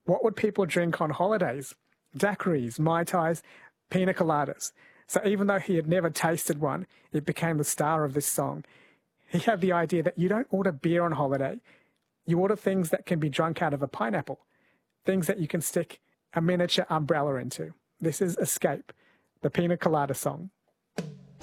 What would people drink on holidays? Daiquiris, Mai Tais, pina coladas. So even though he had never tasted one, it became the star of this song. He had the idea that you don't order beer on holiday. You order things that can be drunk out of a pineapple, things that you can stick a miniature umbrella into. This is Escape, the Pina Colada song.